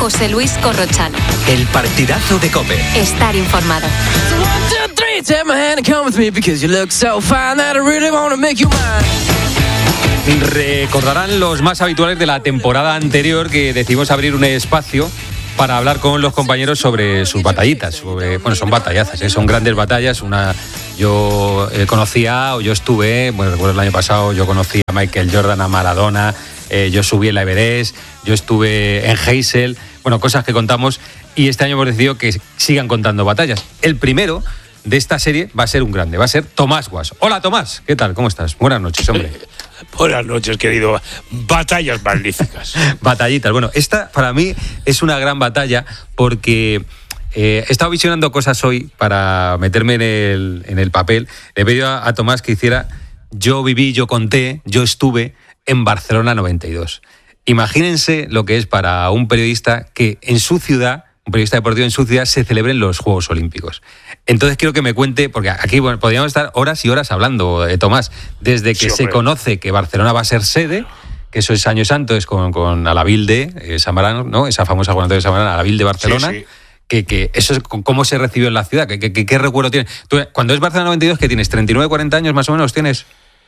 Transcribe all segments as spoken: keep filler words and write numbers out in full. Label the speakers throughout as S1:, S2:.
S1: José Luis Corrochano.
S2: El partidazo de COPE.
S1: Estar informado.
S3: Recordarán los más habituales de la temporada anterior que decidimos abrir un espacio para hablar con los compañeros sobre sus batallitas. Sobre, bueno, son batallazas, ¿eh? Son grandes batallas. Una, yo eh, conocía, o yo estuve, bueno, recuerdo el año pasado, yo conocí a Michael Jordan, a Maradona, eh, yo subí el Everest, yo estuve en Heysel, bueno, cosas que contamos, y este año hemos decidido que sigan contando batallas. El primero de esta serie va a ser un grande, va a ser Tomás Guas. Hola, Tomás, ¿qué tal? ¿Cómo estás? Buenas noches, hombre.
S4: Buenas noches, querido. Batallas magníficas.
S3: Batallitas. Bueno, esta para mí es una gran batalla porque eh, he estado visionando cosas hoy para meterme en el, en el papel. Le he pedido a, a Tomás que hiciera Yo viví, yo conté, yo estuve en Barcelona noventa y dos. Imagínense lo que es para un periodista que en su ciudad, un periodista deportivo en su ciudad, se celebren los Juegos Olímpicos. Entonces quiero que me cuente, porque aquí bueno, podríamos estar horas y horas hablando, de Tomás, desde que sí, se conoce que Barcelona va a ser sede, que eso es años antes con, con Alavilde, eh, Samarán, ¿no? Esa famosa convocatoria de Samarán, Alavilde Barcelona, sí, sí. Que, que eso es cómo se recibió en la ciudad, que, que, que, qué recuerdo tienes. Tú, cuando es Barcelona noventa y dos, ¿qué tienes? ¿treinta y nueve, cuarenta años más o menos tienes?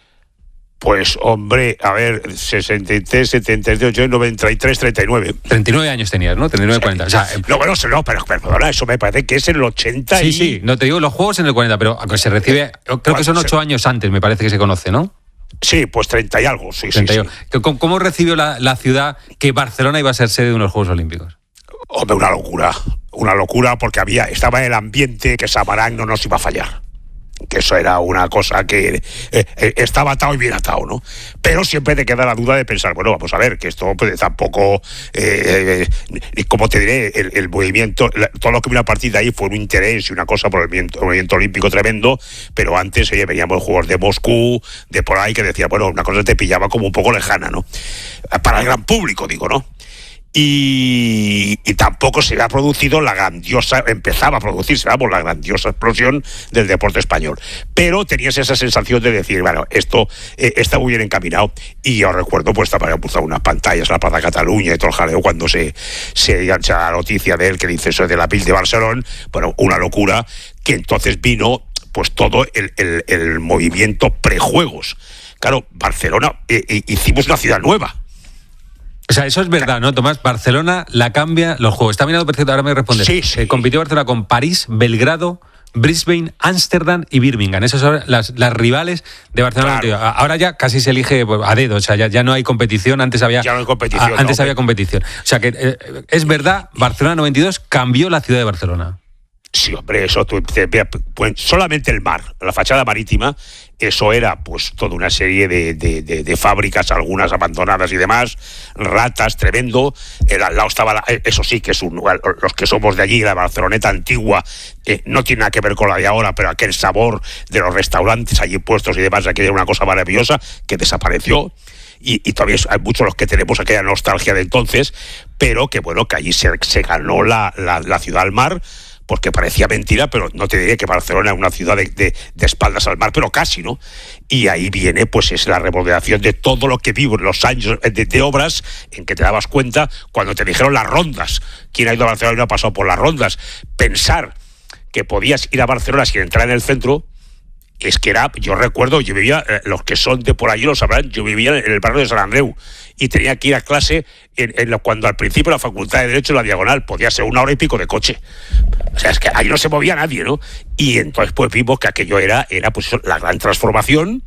S4: Pues, hombre, a ver, sesenta y tres, setenta y ocho, noventa y tres, treinta y nueve.
S3: treinta y nueve años tenías, ¿no? treinta y nueve, cuarenta. O sea,
S4: no, bueno, no, pero perdona, eso me parece que es en el ochenta
S3: sí,
S4: y...
S3: Sí, sí, no te digo los juegos en el cuarenta, pero se recibe, creo que son ocho años antes, me parece que se conoce, ¿no?
S4: Sí, pues treinta y algo, sí,
S3: treinta y
S4: sí,
S3: sí. ¿Cómo, ¿Cómo recibió la, la ciudad que Barcelona iba a ser sede de unos Juegos Olímpicos?
S4: Hombre, una locura, una locura porque había, estaba el ambiente que Samarán no nos iba a fallar. Que eso era una cosa que eh, eh, estaba atado y bien atado, ¿no? Pero siempre te queda la duda de pensar, bueno, vamos a ver, que esto pues, tampoco, eh, eh, como te diré, el, el movimiento, la, todo lo que vino a partir de ahí fue un interés y una cosa por el movimiento, el movimiento olímpico tremendo, pero antes oye, veníamos juegos de Moscú, de por ahí, que decía, bueno, una cosa te pillaba como un poco lejana, ¿no? Para el gran público, digo, ¿no? Y, y tampoco se había producido la grandiosa, empezaba a producirse, vamos, la grandiosa explosión del deporte español. Pero tenías esa sensación de decir, bueno, esto eh, está muy bien encaminado. Y yo recuerdo, pues, habían puesto unas pantallas en la Plaza Cataluña y todo el jaleo cuando se, se engancha la noticia de él que dice eso de la Ville de Barcelona. Bueno, una locura, que entonces vino, pues, todo el, el, el movimiento prejuegos. Claro, Barcelona, eh, eh, hicimos una ciudad nueva.
S3: O sea, eso es verdad, ¿no, Tomás? Barcelona la cambia los juegos. Está mirando perfecto, ahora me responde.
S4: Sí, sí.
S3: Eh, compitió Barcelona con París, Belgrado, Brisbane, Ámsterdam y Birmingham. Esas son las, las rivales de Barcelona. Claro. Ahora ya casi se elige a dedo, o sea, ya, ya no hay competición. Antes había,
S4: ya no hay competición.
S3: A, antes
S4: no,
S3: había
S4: pero...
S3: competición. O sea, que eh, es verdad, Barcelona noventa y dos cambió la ciudad de Barcelona.
S4: Sí, hombre, eso, tú, te, pues, solamente el mar, la fachada marítima, eso era pues toda una serie de, de, de, de fábricas, algunas abandonadas y demás, ratas, tremendo. El, al lado estaba, la, eso sí que es un, los que somos de allí, la Barceloneta antigua, eh, no tiene nada que ver con la de ahora, pero aquel sabor de los restaurantes allí puestos y demás, aquella era una cosa maravillosa que desapareció. Y, y todavía hay muchos los que tenemos aquella nostalgia de entonces, pero que bueno, que allí se, se ganó la, la, la ciudad al mar, porque parecía mentira, pero no te diré que Barcelona es una ciudad de, de, de espaldas al mar, pero casi, ¿no? Y ahí viene, pues, es la remodelación de todo lo que vivo en los años de, de obras, en que te dabas cuenta cuando te dijeron las rondas. ¿Quién ha ido a Barcelona y no ha pasado por las rondas? Pensar que podías ir a Barcelona sin entrar en el centro, es que era, yo recuerdo, yo vivía, eh, los que son de por allí lo sabrán, yo vivía en el barrio de San Andreu y tenía que ir a clase en, en lo, cuando al principio la Facultad de Derecho en la Diagonal podía ser una hora y pico de coche. O sea, es que ahí no se movía nadie, ¿no? Y entonces pues vimos que aquello era, era pues la gran transformación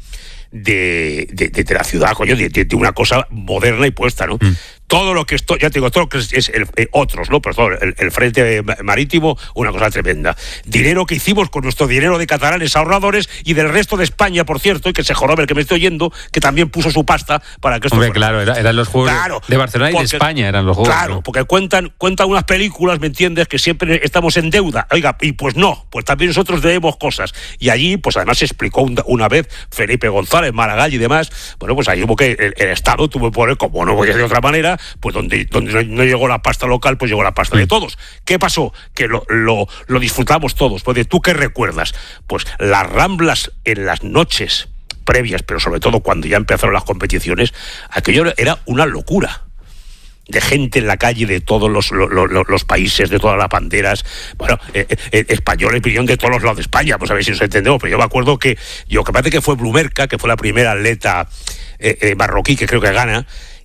S4: de, de, de, de la ciudad, coño, de, de, de una cosa moderna y puesta, ¿no? Mm. Todo lo que esto, ya te digo, todo lo que es, es el, eh, otros, ¿no? Pero todo el, el frente marítimo, una cosa tremenda. Dinero que hicimos con nuestro dinero de catalanes ahorradores y del resto de España, por cierto, y que se jorobe el que me estoy oyendo, que también puso su pasta para que esto...
S3: Hombre, claro, era, eran los juegos claro, de Barcelona y porque, de España, eran los juegos.
S4: Claro, ¿no? Porque cuentan, cuentan unas películas, ¿me entiendes?, que siempre estamos en deuda. Oiga, y pues no, pues también nosotros debemos cosas. Y allí, pues además se explicó una, una vez Felipe González, Maragall y demás, bueno, pues ahí hubo que el, el Estado tuvo que poner, como no voy a decir de otra manera, pues donde, donde no, no llegó la pasta local, pues llegó la pasta de todos. ¿Qué pasó? Que lo, lo, lo disfrutamos todos. Pues de tú qué recuerdas, pues las Ramblas en las noches previas, pero sobre todo cuando ya empezaron las competiciones, aquello era una locura. de gente en la calle de todos los, los, los, los países, de todas las banderas, bueno, eh, eh, españoles vinieron de todos los lados de España, pues a ver si nos entendemos, pero yo me acuerdo que, yo que parece que fue Blumerca, que fue la primera atleta eh, eh, marroquí, que creo que gana,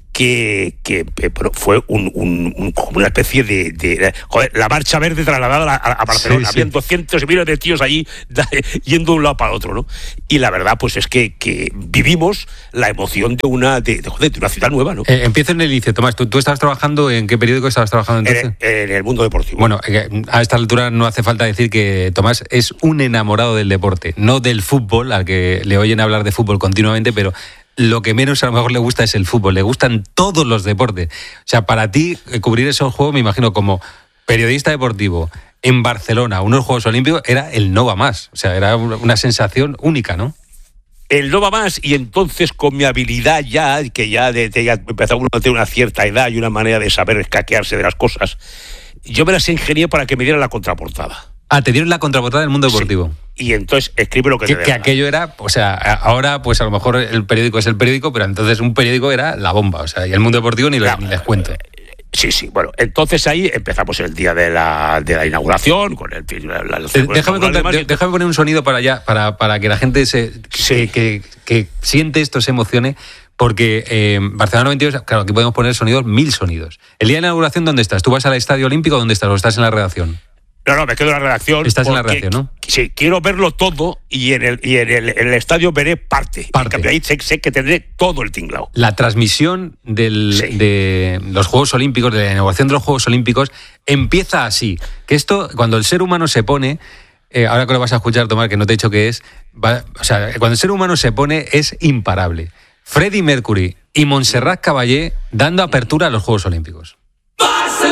S4: que, que eh, bueno, fue un, un, un, como una especie de, de joder, la marcha verde trasladada a, a Barcelona. Sí, sí. Habían doscientos y miles de tíos allí da, yendo de un lado para otro, ¿no? Y la verdad, pues es que, que vivimos la emoción de una de, de, joder, de una ciudad nueva, ¿no?
S3: Eh, empiezo en el inicio, Tomás. ¿Tú, ¿Tú estabas trabajando en qué periódico estabas trabajando entonces?
S4: En, en el Mundo Deportivo.
S3: Bueno, a esta altura no hace falta decir que Tomás es un enamorado del deporte, no del fútbol, al que le oyen hablar de fútbol continuamente, pero lo que menos a lo mejor le gusta es el fútbol, le gustan todos los deportes. O sea, para ti, cubrir esos juegos, me imagino, como periodista deportivo en Barcelona, unos Juegos Olímpicos, era el no va más. O sea, era una sensación única, ¿no?
S4: El no va más, y entonces con mi habilidad ya, que ya, de, de, ya empezaba uno a tener una cierta edad y una manera de saber escaquearse de las cosas, yo me las ingenié para que me dieran la contraportada.
S3: Ah, te dieron la contraportada del Mundo Deportivo.
S4: Sí. Y entonces escribe lo que,
S3: que
S4: te dé.
S3: Que aquello era, o sea, ahora pues a lo mejor el periódico es el periódico, pero entonces un periódico era la bomba, o sea, y el Mundo Deportivo ni, claro, ni les cuento.
S4: Sí, sí, bueno, entonces ahí empezamos el día de la, de la inauguración con el... La, la, la,
S3: déjame, contar, de, déjame poner un sonido para allá, para, para que la gente se sí. que, que, que siente esto, se emocione, porque eh, Barcelona noventa y dos, claro, aquí podemos poner sonidos, mil sonidos. El día de la inauguración, ¿dónde estás? ¿Tú vas al Estadio Olímpico o dónde estás? ¿O estás en la redacción?
S4: No, no, me quedo en la redacción.
S3: Estás en la redacción, ¿no?
S4: Sí, quiero verlo todo y en el, y en el, en el estadio veré parte.
S3: parte.
S4: En cambio, ahí sé, sé que tendré todo el tinglao.
S3: La transmisión del, sí. de los Juegos Olímpicos, de la inauguración de los Juegos Olímpicos, empieza así. Que esto, cuando el ser humano se pone, eh, ahora que lo vas a escuchar, Tomás, que no te he dicho qué es, va, o sea, cuando el ser humano se pone es imparable. Freddie Mercury y Montserrat Caballé dando apertura a los Juegos Olímpicos.